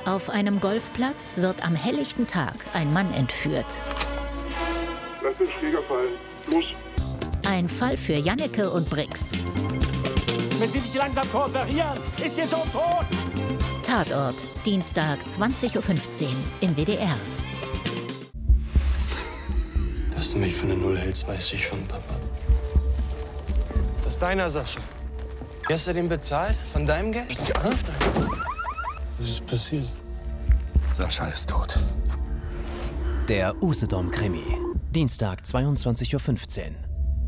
Auf einem Golfplatz wird am helllichten Tag ein Mann entführt. Lass den Schläger fallen. Los. Ein Fall für Janneke und Brix. Wenn Sie nicht langsam kooperieren, ist Ihr Sohn tot. Tatort, Dienstag, 20:15 Uhr im WDR. Dass du mich für eine Null hältst, weiß ich schon, Papa. Ist das deiner, Sascha? Wie hast du den bezahlt? Von deinem Geld? Was ist passiert? Sascha ist tot. Der Usedom-Krimi. Dienstag, 22:15 Uhr.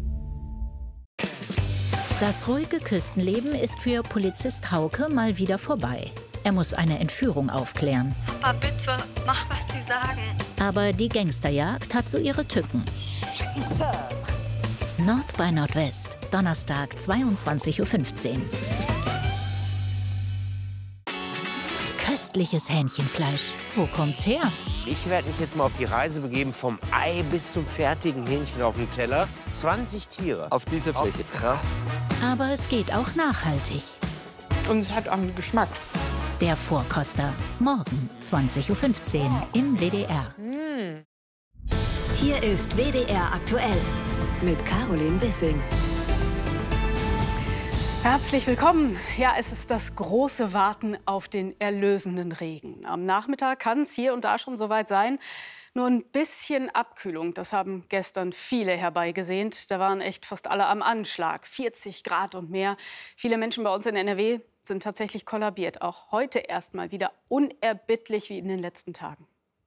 Das ruhige Küstenleben ist für Polizist Hauke mal wieder vorbei. Er muss eine Entführung aufklären. Papa, bitte, mach, was die sagen. Aber die Gangsterjagd hat so ihre Tücken. Scheiße. Nord bei Nordwest, Donnerstag, 22:15 Uhr. Köstliches Hähnchenfleisch. Wo kommt's her? Ich werde mich jetzt mal auf die Reise begeben, vom Ei bis zum fertigen Hähnchen auf dem Teller. 20 Tiere. Auf dieser Fläche. Krass. Aber es geht auch nachhaltig. Und es hat auch einen Geschmack. Der Vorkoster. Morgen, 20:15 Uhr im WDR. Hier ist WDR aktuell mit Caroline Wissing. Herzlich willkommen. Ja, es ist das große Warten auf den erlösenden Regen. Am Nachmittag kann es hier und da schon soweit sein. Nur ein bisschen Abkühlung, das haben gestern viele herbeigesehnt. Da waren echt fast alle am Anschlag. 40 Grad und mehr. Viele Menschen bei uns in NRW sind tatsächlich kollabiert. Auch heute erst mal wieder unerbittlich wie in den letzten Tagen.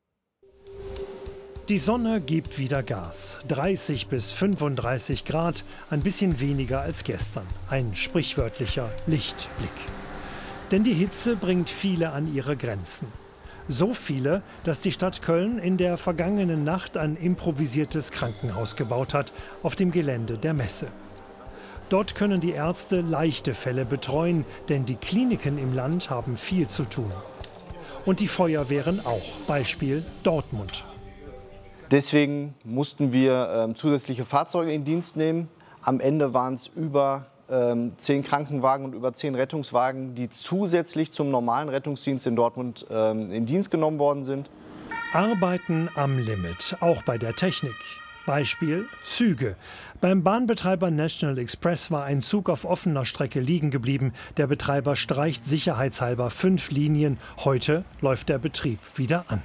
Die Sonne gibt wieder Gas. 30 bis 35 Grad, ein bisschen weniger als gestern. Ein sprichwörtlicher Lichtblick. Denn die Hitze bringt viele an ihre Grenzen. So viele, dass die Stadt Köln in der vergangenen Nacht ein improvisiertes Krankenhaus gebaut hat, auf dem Gelände der Messe. Dort können die Ärzte leichte Fälle betreuen, denn die Kliniken im Land haben viel zu tun. Und die Feuerwehren auch, Beispiel Dortmund. Deswegen mussten wir zusätzliche Fahrzeuge in Dienst nehmen. Am Ende waren es über 10 Krankenwagen und über 10 Rettungswagen, die zusätzlich zum normalen Rettungsdienst in Dortmund in Dienst genommen worden sind. Arbeiten am Limit, auch bei der Technik. Beispiel Züge. Beim Bahnbetreiber National Express war ein Zug auf offener Strecke liegen geblieben. Der Betreiber streicht sicherheitshalber 5 Linien. Heute läuft der Betrieb wieder an.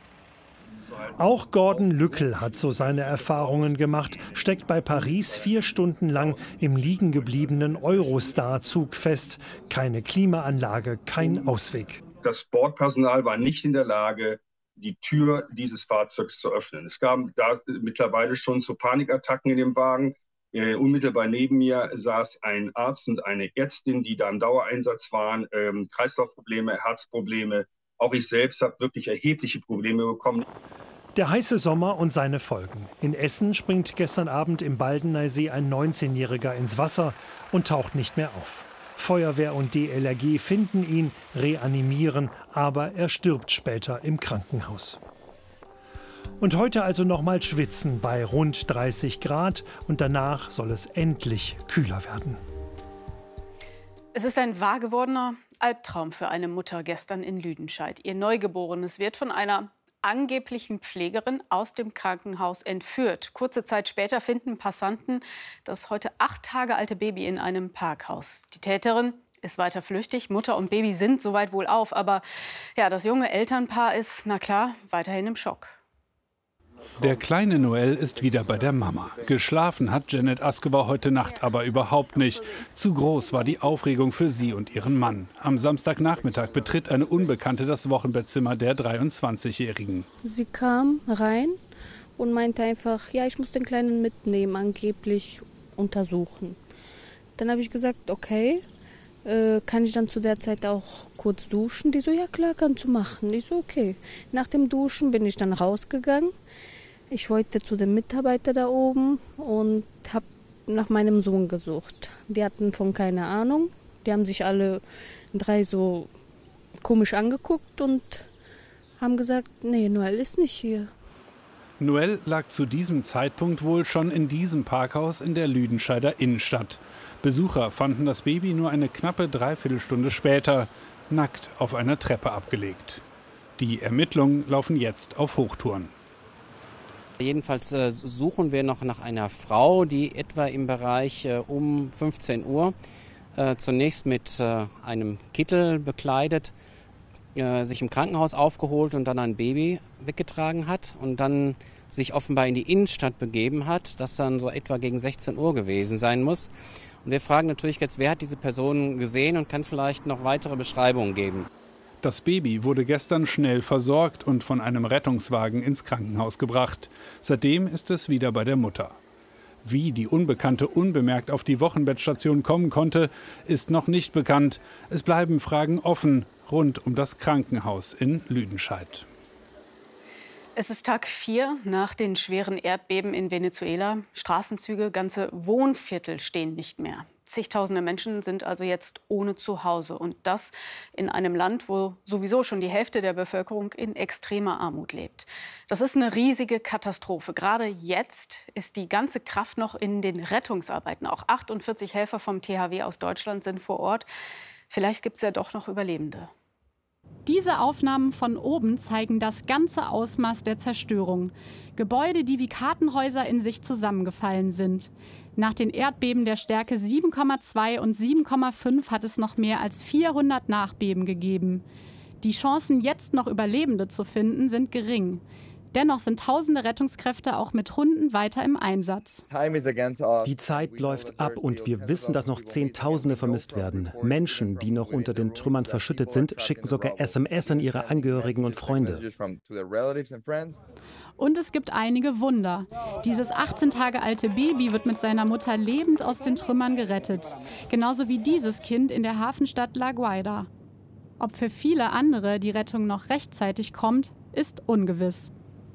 Auch Gordon Lückel hat so seine Erfahrungen gemacht, steckt bei Paris 4 Stunden lang im liegen gebliebenen Eurostar-Zug fest. Keine Klimaanlage, kein Ausweg. Das Bordpersonal war nicht in der Lage, die Tür dieses Fahrzeugs zu öffnen. Es kam da mittlerweile schon zu Panikattacken in dem Wagen. Unmittelbar neben mir saß ein Arzt und eine Ärztin, die da im Dauereinsatz waren. Kreislaufprobleme, Herzprobleme. Auch ich selbst habe wirklich erhebliche Probleme bekommen. Der heiße Sommer und seine Folgen. In Essen springt gestern Abend im Baldeneysee ein 19-Jähriger ins Wasser und taucht nicht mehr auf. Feuerwehr und DLRG finden ihn, reanimieren, aber er stirbt später im Krankenhaus. Und heute also nochmal schwitzen bei rund 30 Grad und danach soll es endlich kühler werden. Es ist ein wahr gewordener Albtraum für eine Mutter gestern in Lüdenscheid. Ihr Neugeborenes wird von einer angeblichen Pflegerin aus dem Krankenhaus entführt. Kurze Zeit später finden Passanten das heute 8 Tage alte Baby in einem Parkhaus. Die Täterin ist weiter flüchtig. Mutter und Baby sind soweit wohl auf. Aber ja, das junge Elternpaar ist, na klar, weiterhin im Schock. Der kleine Noel ist wieder bei der Mama. Geschlafen hat Janet Askewar heute Nacht aber überhaupt nicht. Zu groß war die Aufregung für sie und ihren Mann. Am Samstagnachmittag betritt eine Unbekannte das Wochenbettzimmer der 23-Jährigen. Sie kam rein und meinte einfach, ja, ich muss den Kleinen mitnehmen, angeblich untersuchen. Dann habe ich gesagt, okay, kann ich dann zu der Zeit auch kurz duschen? Die so, ja klar, kannst du machen. Ich so, okay. Nach dem Duschen bin ich dann rausgegangen. Ich wollte zu dem Mitarbeiter da oben und habe nach meinem Sohn gesucht. Die hatten von keine Ahnung. Die haben sich alle 3 so komisch angeguckt und haben gesagt, nee, Noel ist nicht hier. Noel lag zu diesem Zeitpunkt wohl schon in diesem Parkhaus in der Lüdenscheider Innenstadt. Besucher fanden das Baby nur eine knappe Dreiviertelstunde später nackt auf einer Treppe abgelegt. Die Ermittlungen laufen jetzt auf Hochtouren. Jedenfalls suchen wir noch nach einer Frau, die etwa im Bereich um 15 Uhr zunächst mit einem Kittel bekleidet, sich im Krankenhaus aufgeholt und dann ein Baby weggetragen hat und dann sich offenbar in die Innenstadt begeben hat, das dann so etwa gegen 16 Uhr gewesen sein muss. Und wir fragen natürlich jetzt, wer hat diese Person gesehen und kann vielleicht noch weitere Beschreibungen geben. Das Baby wurde gestern schnell versorgt und von einem Rettungswagen ins Krankenhaus gebracht. Seitdem ist es wieder bei der Mutter. Wie die Unbekannte unbemerkt auf die Wochenbettstation kommen konnte, ist noch nicht bekannt. Es bleiben Fragen offen rund um das Krankenhaus in Lüdenscheid. Es ist Tag 4 nach den schweren Erdbeben in Venezuela. Straßenzüge, ganze Wohnviertel stehen nicht mehr. Zigtausende Menschen sind also jetzt ohne Zuhause. Und das in einem Land, wo sowieso schon die Hälfte der Bevölkerung in extremer Armut lebt. Das ist eine riesige Katastrophe. Gerade jetzt ist die ganze Kraft noch in den Rettungsarbeiten. Auch 48 Helfer vom THW aus Deutschland sind vor Ort. Vielleicht gibt es ja doch noch Überlebende. Diese Aufnahmen von oben zeigen das ganze Ausmaß der Zerstörung. Gebäude, die wie Kartenhäuser in sich zusammengefallen sind. Nach den Erdbeben der Stärke 7,2 und 7,5 hat es noch mehr als 400 Nachbeben gegeben. Die Chancen, jetzt noch Überlebende zu finden, sind gering. Dennoch sind tausende Rettungskräfte auch mit Hunden weiter im Einsatz. Die Zeit läuft ab und wir wissen, dass noch Zehntausende vermisst werden. Menschen, die noch unter den Trümmern verschüttet sind, schicken sogar SMS an ihre Angehörigen und Freunde. Und es gibt einige Wunder. Dieses 18 Tage alte Baby wird mit seiner Mutter lebend aus den Trümmern gerettet. Genauso wie dieses Kind in der Hafenstadt La Guaira. Ob für viele andere die Rettung noch rechtzeitig kommt, ist ungewiss.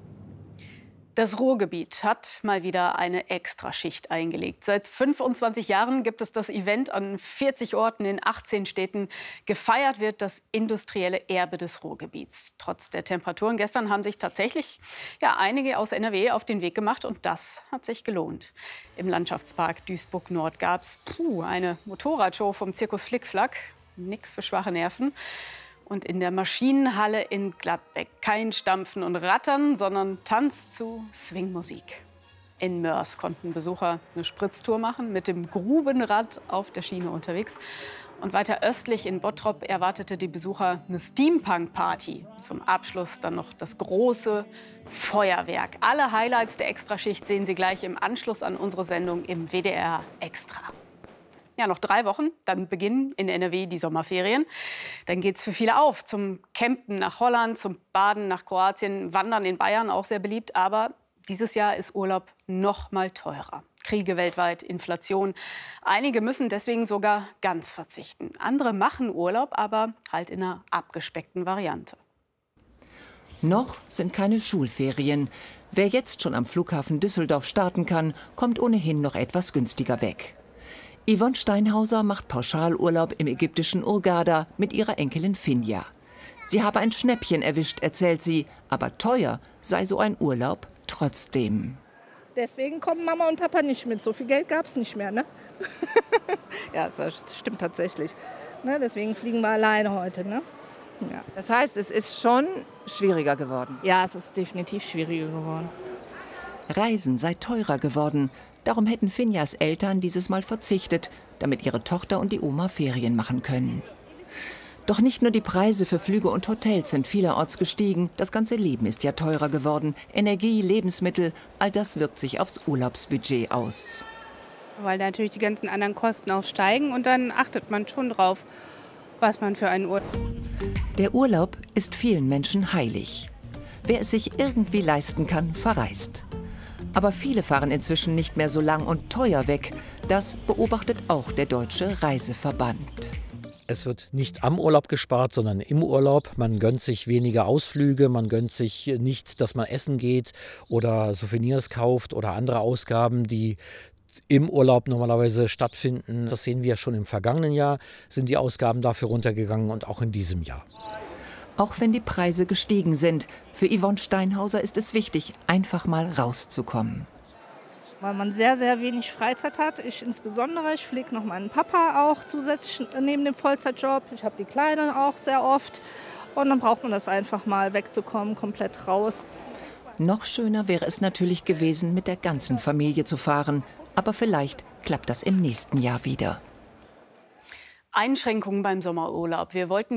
Das Ruhrgebiet hat mal wieder eine Extraschicht eingelegt. Seit 25 Jahren gibt es das Event an 40 Orten in 18 Städten. Gefeiert wird das industrielle Erbe des Ruhrgebiets. Trotz der Temperaturen gestern haben sich tatsächlich einige aus NRW auf den Weg gemacht. Und das hat sich gelohnt. Im Landschaftspark Duisburg-Nord gab es eine Motorradshow vom Zirkus Flickflack. Nix für schwache Nerven. Und in der Maschinenhalle in Gladbeck kein Stampfen und Rattern, sondern Tanz zu Swingmusik. In Mörs konnten Besucher eine Spritztour machen, mit dem Grubenrad auf der Schiene unterwegs. Und weiter östlich in Bottrop erwartete die Besucher eine Steampunk-Party. Zum Abschluss dann noch das große Feuerwerk. Alle Highlights der Extraschicht sehen Sie gleich im Anschluss an unsere Sendung im WDR Extra. Ja, noch 3 Wochen, dann beginnen in NRW die Sommerferien. Dann geht's für viele auf zum Campen nach Holland, zum Baden nach Kroatien, Wandern in Bayern, auch sehr beliebt. Aber dieses Jahr ist Urlaub noch mal teurer. Kriege weltweit, Inflation. Einige müssen deswegen sogar ganz verzichten. Andere machen Urlaub, aber halt in einer abgespeckten Variante. Noch sind keine Schulferien. Wer jetzt schon am Flughafen Düsseldorf starten kann, kommt ohnehin noch etwas günstiger weg. Yvonne Steinhauser macht Pauschalurlaub im ägyptischen Hurghada mit ihrer Enkelin Finja. Sie habe ein Schnäppchen erwischt, erzählt sie, aber teuer sei so ein Urlaub trotzdem. Deswegen kommen Mama und Papa nicht mit. So viel Geld gab es nicht mehr, ne? Ja, das stimmt tatsächlich. Ne, deswegen fliegen wir alleine heute, ne? Ja. Das heißt, es ist schon schwieriger geworden? Ja, es ist definitiv schwieriger geworden. Reisen sei teurer geworden. Darum hätten Finjas Eltern dieses Mal verzichtet, damit ihre Tochter und die Oma Ferien machen können. Doch nicht nur die Preise für Flüge und Hotels sind vielerorts gestiegen. Das ganze Leben ist ja teurer geworden. Energie, Lebensmittel, all das wirkt sich aufs Urlaubsbudget aus. Weil natürlich die ganzen anderen Kosten auch steigen und dann achtet man schon drauf, was man für einen Urlaub. Der Urlaub ist vielen Menschen heilig. Wer es sich irgendwie leisten kann, verreist. Aber viele fahren inzwischen nicht mehr so lang und teuer weg. Das beobachtet auch der Deutsche Reiseverband. Es wird nicht am Urlaub gespart, sondern im Urlaub. Man gönnt sich weniger Ausflüge, man gönnt sich nicht, dass man essen geht oder Souvenirs kauft oder andere Ausgaben, die im Urlaub normalerweise stattfinden. Das sehen wir schon im vergangenen Jahr, sind die Ausgaben dafür runtergegangen und auch in diesem Jahr. Auch wenn die Preise gestiegen sind, für Yvonne Steinhauser ist es wichtig, einfach mal rauszukommen. Weil man sehr, sehr wenig Freizeit hat. Ich insbesondere. Ich pflege noch meinen Papa auch zusätzlich neben dem Vollzeitjob. Ich habe die Kleinen auch sehr oft. Und dann braucht man das einfach mal wegzukommen, komplett raus. Noch schöner wäre es natürlich gewesen, mit der ganzen Familie zu fahren. Aber vielleicht klappt das im nächsten Jahr wieder. Einschränkungen beim Sommerurlaub. Wir wollten